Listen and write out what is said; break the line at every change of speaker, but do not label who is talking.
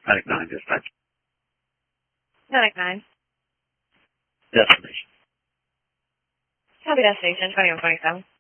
Medic 9, dispatch.
Medic 9.
Destination.
Copy destination, 2127.